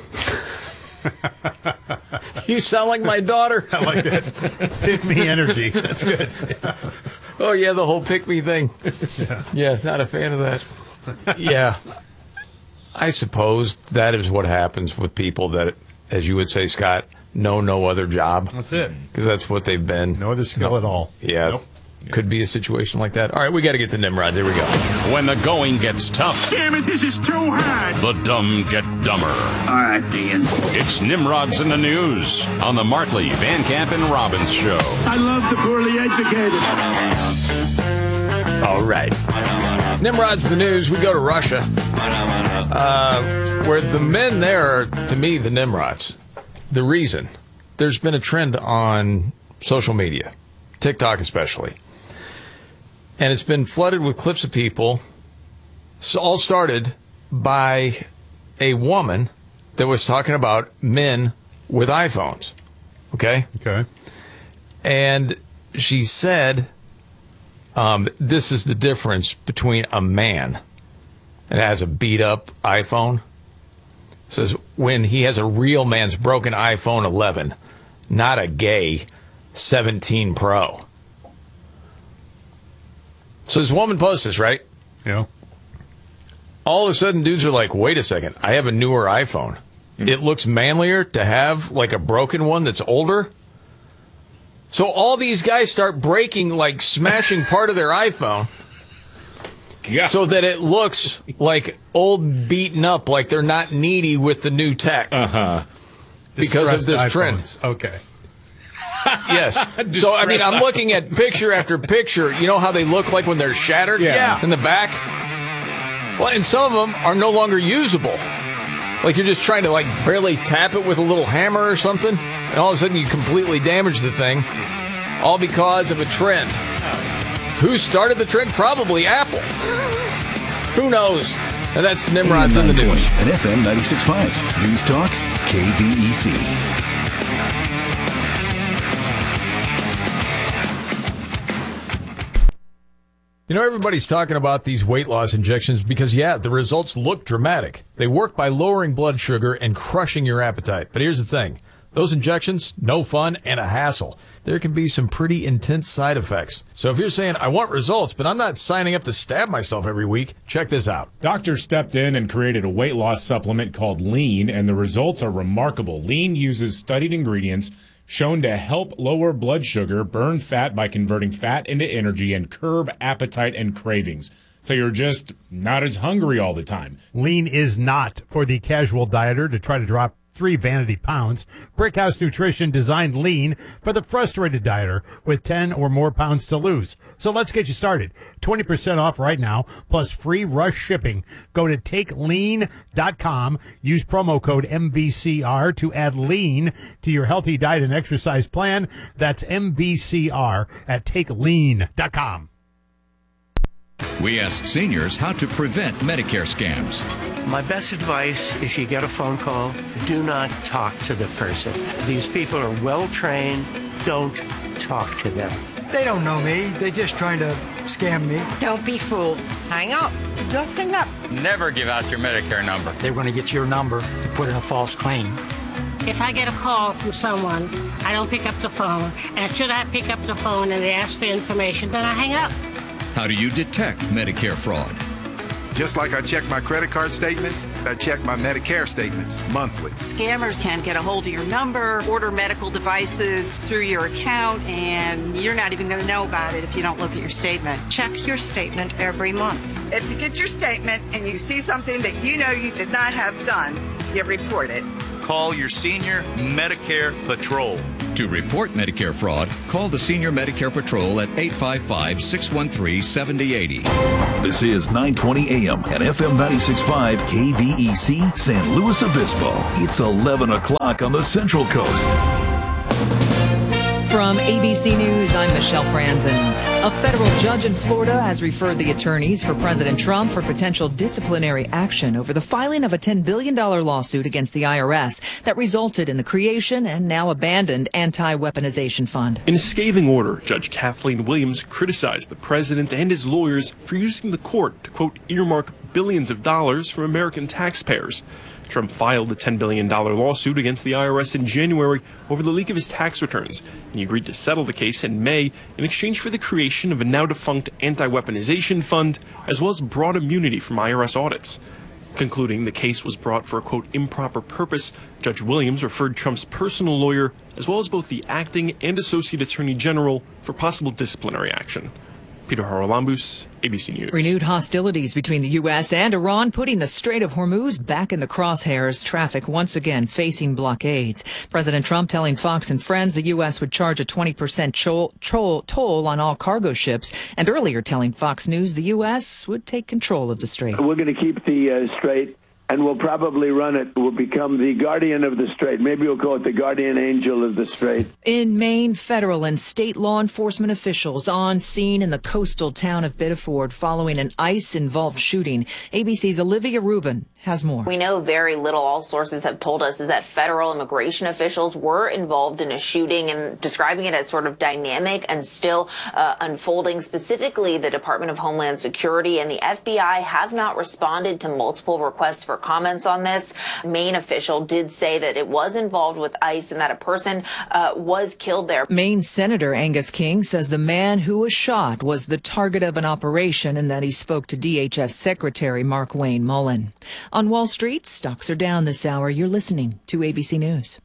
You sound like my daughter. I like that. Pick-me energy. That's good. Oh, yeah, the whole pick-me thing. Yeah. Yeah, not a fan of that. Yeah. I suppose that is what happens with people that, as you would say, Scott, know no other job. That's it. Because that's what they've been. No other skill no. at all. Yeah. Nope. Could be a situation like that. All right, we got to get to Nimrod. There we go. When the going gets tough. Damn it, this is too hard. The dumb get dumber. All right, Dean. It's Nimrod's in the News on the Markley, Van Camp, and Robbins Show. I love the poorly educated. All right. Nimrod's in the News. We go to Russia, uh, where the men there are, to me, the Nimrods. The reason, there's been a trend on social media, TikTok especially, and it's been flooded with clips of people. It's all started by a woman that was talking about men with iPhones, okay? Okay. And she said, um, this is the difference between a man that has a beat-up iPhone. Says when he has a real man's broken iPhone eleven, not a gay seventeen Pro. So this woman posts this, right? Yeah. All of a sudden, dudes are like, wait a second, I have a newer iPhone. Mm-hmm. It looks manlier to have like a broken one that's older. So all these guys start breaking, like smashing part of their iPhone. Yeah. So that it looks like old, beaten up, like they're not needy with the new tech. Uh-huh. Because of this iPhones. trend. Okay. Yes. So, I mean, I'm looking at picture after picture. You know how they look like when they're shattered yeah. in the back? Well, and some of them are no longer usable. Like you're just trying to, like, barely tap it with a little hammer or something, and all of a sudden you completely damage the thing, all because of a trend. Who started the trend? Probably Apple. Who knows? And that's Nimrod's in the News. And F M ninety-six point five. News Talk, K V E C. You know, everybody's talking about these weight loss injections because, yeah, the results look dramatic. They work by lowering blood sugar and crushing your appetite. But here's the thing. Those injections, no fun and a hassle. There can be some pretty intense side effects. So if you're saying, I want results, but I'm not signing up to stab myself every week, check this out. Doctors stepped in and created a weight loss supplement called Lean, and the results are remarkable. Lean uses studied ingredients shown to help lower blood sugar, burn fat by converting fat into energy, and curb appetite and cravings. So you're just not as hungry all the time. Lean is not for the casual dieter to try to drop three vanity pounds. Brickhouse Nutrition designed Lean for the frustrated dieter with ten or more pounds to lose. So let's get you started. twenty percent off right now, plus free rush shipping. Go to take lean dot com. Use promo code M V C R to add lean to your healthy diet and exercise plan. That's M V C R at take lean dot com. We asked seniors how to prevent Medicare scams. My best advice, if you get a phone call, do not talk to the person. These people are well trained. Don't talk to them. They don't know me. They're just trying to scam me. Don't be fooled. Hang up. Just hang up. Never give out your Medicare number. They're going to get your number to put in a false claim. If I get a call from someone, I don't pick up the phone. And should I pick up the phone and they ask for information, then I hang up. How do you detect Medicare fraud? Just like I check my credit card statements, I check my Medicare statements monthly. Scammers can get a hold of your number, order medical devices through your account, and you're not even going to know about it if you don't look at your statement. Check your statement every month. If you get your statement and you see something that you know you did not have done, you report it. Call your senior Medicare Patrol. To report Medicare fraud, call the Senior Medicare Patrol at eight five five, six one three, seven zero eight zero. This is nine twenty A M and F M ninety-six point five K V E C San Luis Obispo. It's eleven o'clock on the Central Coast. From A B C News, I'm Michelle Franzen. A federal judge in Florida has referred the attorneys for President Trump for potential disciplinary action over the filing of a ten billion dollars lawsuit against the I R S that resulted in the creation and now abandoned anti-weaponization fund. In a scathing order, Judge Kathleen Williams criticized the president and his lawyers for using the court to, quote, earmark billions of dollars from American taxpayers. Trump filed a ten billion dollars lawsuit against the I R S in January over the leak of his tax returns, and he agreed to settle the case in May in exchange for the creation of a now-defunct anti-weaponization fund, as well as broad immunity from I R S audits. Concluding the case was brought for a, quote, improper purpose, Judge Williams referred Trump's personal lawyer, as well as both the acting and associate attorney general, for possible disciplinary action. Peter Haralambous, A B C News. Renewed hostilities between the U S and Iran putting the Strait of Hormuz back in the crosshairs, traffic once again facing blockades. President Trump telling Fox and Friends the U S would charge a twenty percent toll, toll, toll on all cargo ships, and earlier telling Fox News the U S would take control of the strait. We're going to keep the uh, strait, and we'll probably run it. We'll become the guardian of the strait. Maybe we'll call it the guardian angel of the strait. In Maine, federal and state law enforcement officials on scene in the coastal town of Biddeford following an ICE-involved shooting. A B C's Olivia Rubin has more. We know very little. All sources have told us is that federal immigration officials were involved in a shooting, and describing it as sort of dynamic and still uh, unfolding. Specifically, the Department of Homeland Security and the F B I have not responded to multiple requests for comments on this. A Maine official did say that it was involved with ICE and that a person uh, was killed there. Maine Senator Angus King says the man who was shot was the target of an operation and that he spoke to D H S Secretary Markwayne Mullin. On Wall Street, stocks are down this hour. You're listening to A B C News.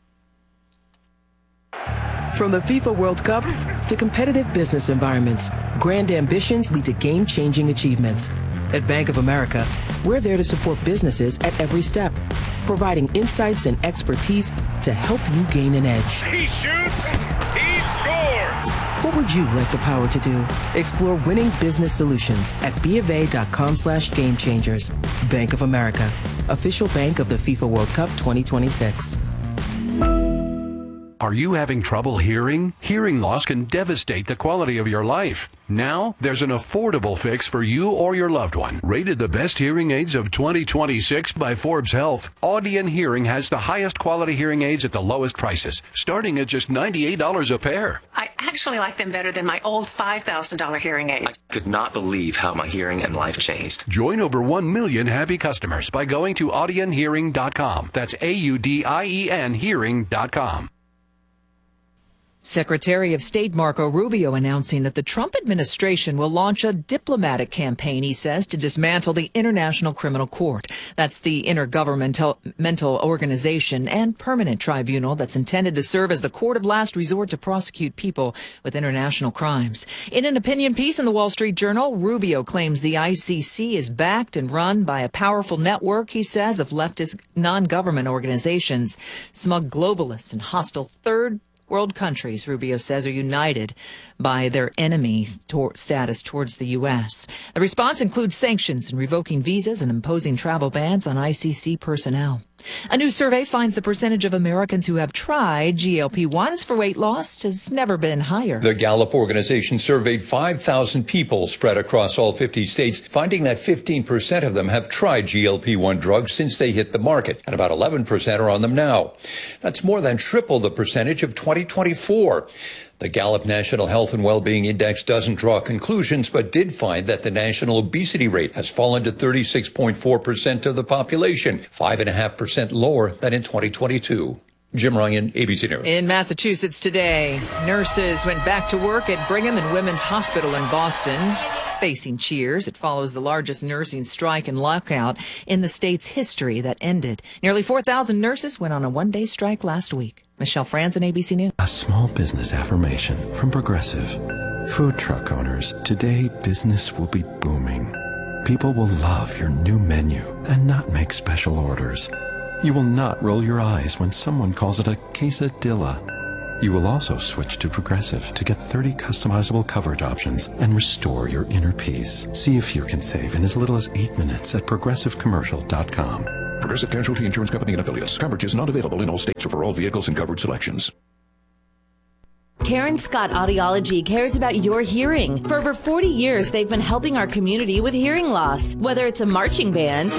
From the FIFA World Cup to competitive business environments, grand ambitions lead to game-changing achievements. At Bank of America, we're there to support businesses at every step, providing insights and expertise to help you gain an edge. He shoots, he scores! What would you like the power to do? Explore winning business solutions at BofA.com slash game changers. Bank of America, official bank of the FIFA World Cup twenty twenty-six. Are you having trouble hearing? Hearing loss can devastate the quality of your life. Now, there's an affordable fix for you or your loved one. Rated the best hearing aids of twenty twenty-six by Forbes Health, Audion Hearing has the highest quality hearing aids at the lowest prices, starting at just ninety-eight dollars a pair. I actually like them better than my old five thousand dollars hearing aids. I could not believe how my hearing and life changed. Join over one million happy customers by going to audion hearing dot com. That's A U D I E N hearing dot com. Secretary of State Marco Rubio announcing that the Trump administration will launch a diplomatic campaign, he says, to dismantle the International Criminal Court. That's the intergovernmental mental organization and permanent tribunal that's intended to serve as the court of last resort to prosecute people with international crimes. In an opinion piece in the Wall Street Journal, Rubio claims the I C C is backed and run by a powerful network, he says, of leftist non-government organizations. Smug globalists and hostile third world countries, Rubio says, are united by their enemy tor- status towards the U S. The response includes sanctions and revoking visas and imposing travel bans on I C C personnel. A new survey finds the percentage of Americans who have tried G L P ones for weight loss has never been higher. The Gallup organization surveyed five thousand people spread across all fifty states, finding that fifteen percent of them have tried G L P one drugs since they hit the market, and about eleven percent are on them now. That's more than triple the percentage of twenty twenty-four. The Gallup National Health and Wellbeing Index doesn't draw conclusions, but did find that the national obesity rate has fallen to thirty-six point four percent of the population, five point five percent lower than in twenty twenty-two. Jim Ryan, A B C News. In Massachusetts today, nurses went back to work at Brigham and Women's Hospital in Boston, facing cheers. It follows the largest nursing strike and lockout in the state's history that ended. Nearly four thousand nurses went on a one-day strike last week. Michelle Franzen, A B C News. A small business affirmation from Progressive. Food truck owners, today business will be booming. People will love your new menu and not make special orders. You will not roll your eyes when someone calls it a quesadilla. You will also switch to Progressive to get thirty customizable coverage options and restore your inner peace. See if you can save in as little as eight minutes at progressive commercial dot com. Progressive Casualty Insurance Company and affiliates. Coverage is not available in all states or for all vehicles and coverage selections. Karen Scott Audiology cares about your hearing. For over forty years, they've been helping our community with hearing loss, whether it's a marching band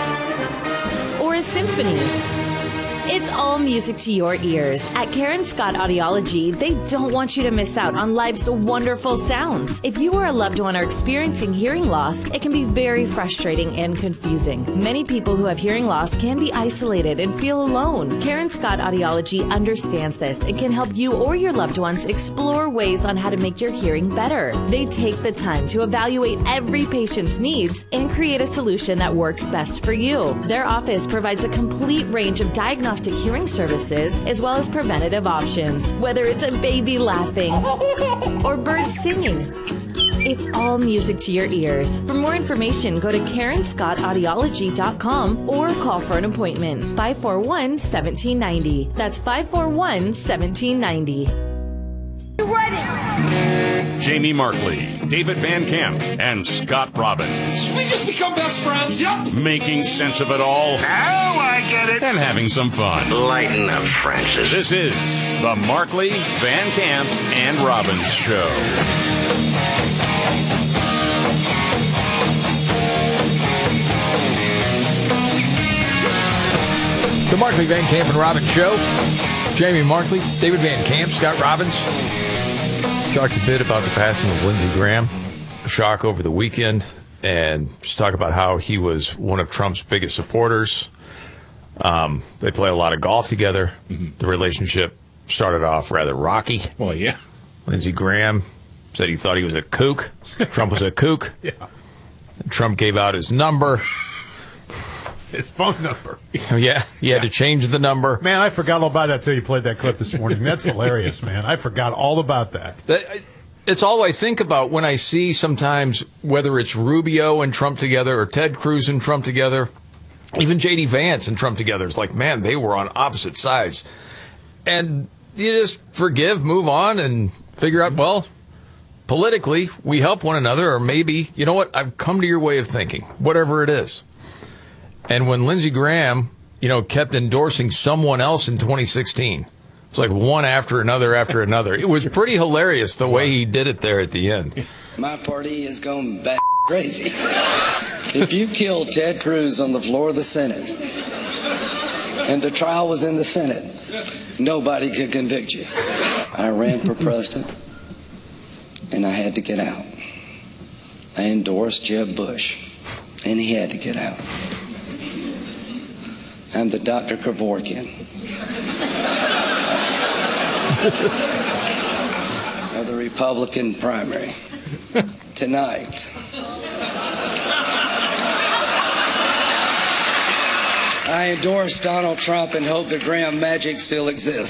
or a symphony. It's all music to your ears. At Karen Scott Audiology, they don't want you to miss out on life's wonderful sounds. If you or a loved one are experiencing hearing loss, it can be very frustrating and confusing. Many people who have hearing loss can be isolated and feel alone. Karen Scott Audiology understands this and can help you or your loved ones explore ways on how to make your hearing better. They take the time to evaluate every patient's needs and create a solution that works best for you. Their office provides a complete range of diagnostic hearing services as well as preventative options. Whether it's a baby laughing or birds singing, it's all music to your ears. For more information, go to karen scott audiology dot com or call for an appointment. five four one, one seven nine zero. That's five four one, one seven nine zero. You ready? Jamie Markley, David Van Camp, and Scott Robbins. We just become best friends. Yep. Making sense of it all. Now I get it. And having some fun. Lighten up, Francis. This is the Markley, Van Camp, and Robbins Show. The Markley, Van Camp, and Robbins Show. Jamie Markley, David Van Camp, Scott Robbins. Talked a bit about the passing of Lindsey Graham, a shock over the weekend, and just talk about how he was one of Trump's biggest supporters. Um, they play a lot of golf together. Mm-hmm. The relationship started off rather rocky. Well, yeah. Lindsey Graham said he thought he was a kook. Trump was a kook. Yeah. Trump gave out his number. His phone number. Yeah, he had yeah. to change the number. Man, I forgot all about that until you played that clip this morning. That's hilarious, man. I forgot all about that. that. It's all I think about when I see sometimes, whether it's Rubio and Trump together or Ted Cruz and Trump together, even J D Vance and Trump together. It's like, man, they were on opposite sides. And you just forgive, move on, and figure out, well, politically, we help one another, or maybe, you know what, I've come to your way of thinking, whatever it is. And when Lindsey Graham, you know, kept endorsing someone else in twenty sixteen, it's like one after another after another. It was pretty hilarious the way he did it there at the end. My party is going bat crazy. If you killed Ted Cruz on the floor of the Senate and the trial was in the Senate, nobody could convict you. I ran for president and I had to get out. I endorsed Jeb Bush and he had to get out. I'm the Doctor Kevorkian of the Republican primary. Tonight, I endorse Donald Trump and hope that Graham magic still exists.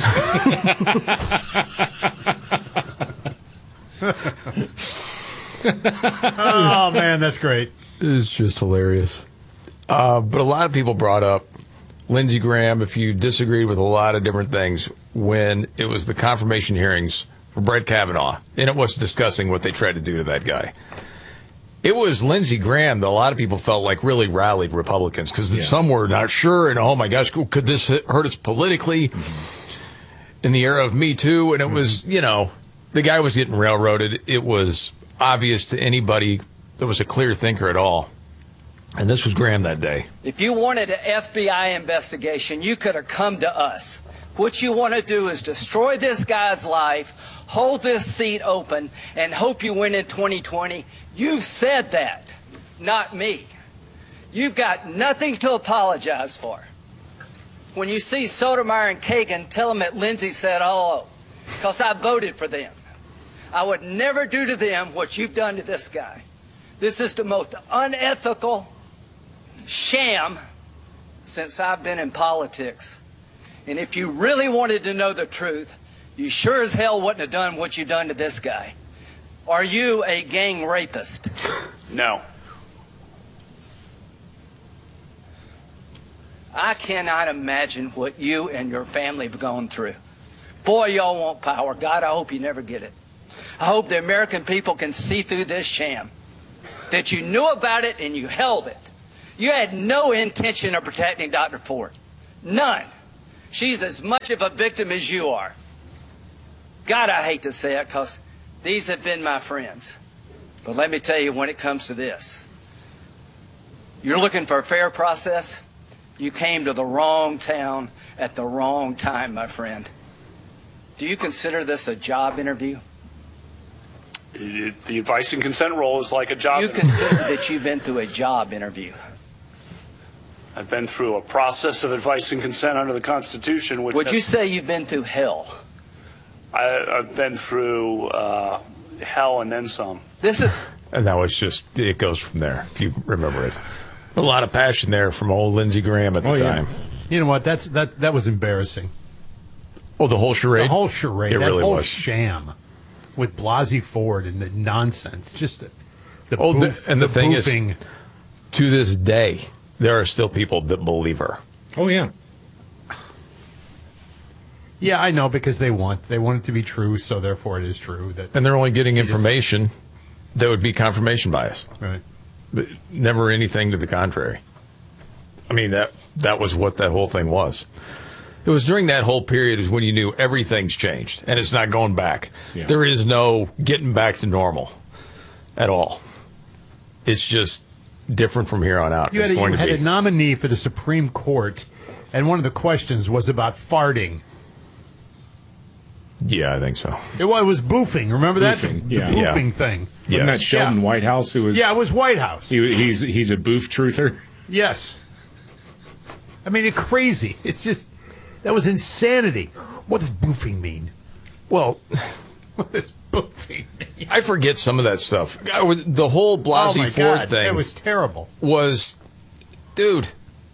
Oh, man, that's great. It's just hilarious. Uh, but a lot of people brought up Lindsey Graham, if you disagreed with a lot of different things, when it was the confirmation hearings for Brett Kavanaugh, and it was discussing what they tried to do to that guy. It was Lindsey Graham that a lot of people felt like really rallied Republicans because yeah. some were not sure. And, oh, my gosh, could this hurt us politically mm-hmm. in the era of Me Too? And it mm-hmm. was, you know, the guy was getting railroaded. It was obvious to anybody that was a clear thinker at all. And this was Graham that day. If you wanted an F B I investigation, you could have come to us. What you want to do is destroy this guy's life, hold this seat open, and hope you win in twenty twenty. You've said that, not me. You've got nothing to apologize for. When you see Sotomayor and Kagan, tell them that Lindsey said hello, because I voted for them. I would never do to them what you've done to this guy. This is the most unethical sham since I've been in politics. And if you really wanted to know the truth, you sure as hell wouldn't have done what you've done to this guy. Are you a gang rapist? No. I cannot imagine what you and your family have gone through. Boy, y'all want power. God, I hope you never get it. I hope the American people can see through this sham. That you knew about it and you held it. You had no intention of protecting Doctor Ford. None. She's as much of a victim as you are. God, I hate to say it because these have been my friends. But let me tell you, when it comes to this, you're looking for a fair process. You came to the wrong town at the wrong time, my friend. Do you consider this a job interview? It, it, the advice and consent role is like a job you interview. You consider that you've been through a job interview? I've been through a process of advice and consent under the Constitution. Which Would you say you've been through hell? I, I've been through uh, hell and then some. This is, and that was just, it goes from there, if you remember it. A lot of passion there from old Lindsey Graham at the oh, time. Yeah. You know what? That's that. That was embarrassing. Oh, the whole charade? The whole charade. It that really whole was. sham with Blasey Ford and the nonsense. Just the, the oh, boof, the, and the, the thing boofing. is, to this day, there are still people that believe her. Oh, yeah. Yeah, I know, because they want they want it to be true, so therefore it is true. That and they're only getting information just, that would be confirmation bias. Right. But never anything to the contrary. I mean, that that was what that whole thing was. It was during that whole period is when you knew everything's changed, and it's not going back. Yeah. There is no getting back to normal at all. It's just different from here on out. You it's had, a, going you to had be. a nominee for the Supreme Court, and one of the questions was about farting. Yeah, I think so. It was, it was boofing. Remember boofing, that? Yeah. The boofing yeah. thing. Wasn't yes. that Sheldon yeah. Whitehouse who was? Yeah, it was Whitehouse. He, he's he's a boof truther. Yes. I mean, it's crazy. It's just that was insanity. What does boofing mean? Well, what does boofing mean? I forget some of that stuff. I would, the whole Blasey oh my Ford God, thing. It was terrible. Was, dude.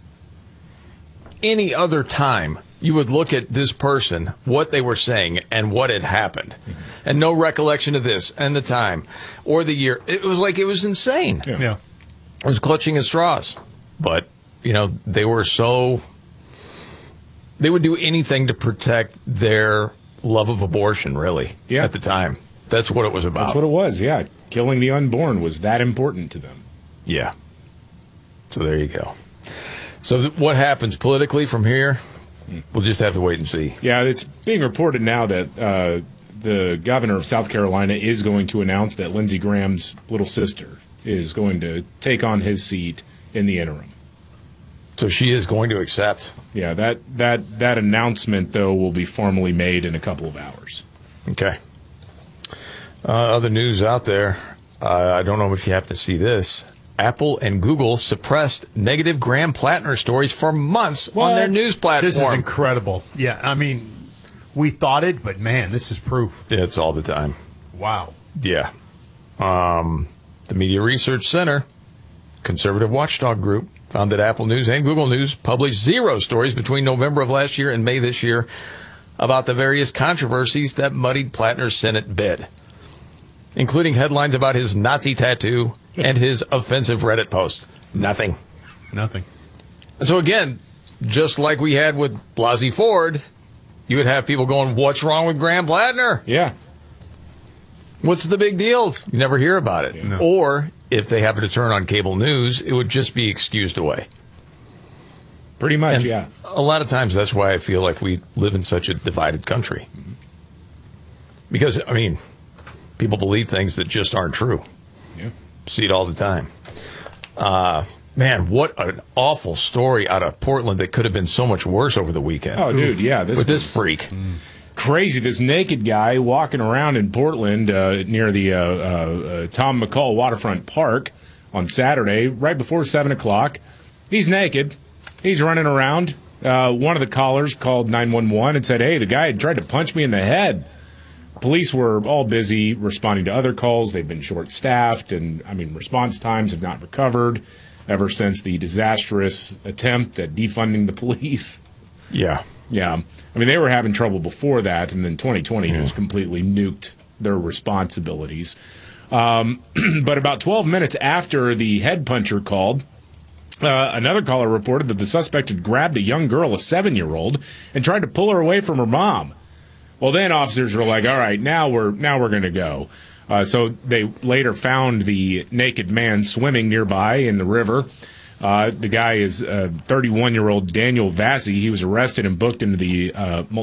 Any other time, you would look at this person, what they were saying, and what had happened, mm-hmm. and no recollection of this and the time or the year. It was like it was insane. Yeah. yeah. It was clutching at straws. But, you know, they were so... They would do anything to protect their love of abortion, really, yeah. at the time. That's what it was about. That's what it was, yeah. Killing the unborn was that important to them. Yeah. So there you go. So th- what happens politically from here, we'll just have to wait and see. Yeah, it's being reported now that uh, the governor of South Carolina is going to announce that Lindsey Graham's little sister is going to take on his seat in the interim. So she is going to accept? Yeah, that, that, that announcement, though, will be formally made in a couple of hours. Okay. Uh, other news out there, uh, I don't know if you happen to see this. Apple and Google suppressed negative Graham-Plattner stories for months what? on their news platform. This is incredible. Yeah, I mean, we thought it, but man, this is proof. Yeah, it's all the time. Wow. Yeah. Um, the Media Research Center, conservative watchdog group, found that Apple News and Google News published zero stories between November of last year and May this year about the various controversies that muddied Plattner's Senate bid, including headlines about his Nazi tattoo and his offensive Reddit post. Nothing. Nothing. And so, again, just like we had with Blasey Ford, you would have people going, what's wrong with Graham-Plattner? Yeah. What's the big deal? You never hear about it. Yeah. Or if they happen to turn on cable news, it would just be excused away. Pretty much, and yeah. A lot of times that's why I feel like we live in such a divided country. Because, I mean, people believe things that just aren't true. Yeah. See it all the time. Uh, man, what an awful story out of Portland that could have been so much worse over the weekend. Oh, dude, yeah. This With was this freak. Crazy. This naked guy walking around in Portland uh, near the uh, uh, uh, Tom McCall Waterfront Park on Saturday, right before seven o'clock. He's naked. He's running around. Uh, one of the callers called nine one one and said, hey, the guy had tried to punch me in the head. Police were all busy responding to other calls. They've been short-staffed, and, I mean, response times have not recovered ever since the disastrous attempt at defunding the police. Yeah. Yeah. I mean, they were having trouble before that, and then twenty twenty Yeah. just completely nuked their responsibilities. Um, but about twelve minutes after the head puncher called, uh, another caller reported that the suspect had grabbed a young girl, a seven-year-old, and tried to pull her away from her mom. Well, then officers were like, all right, now we're now we're going to go. Uh, so they later found the naked man swimming nearby in the river. Uh, the guy is uh, thirty-one-year-old Daniel Vassie. He was arrested and booked into the uh,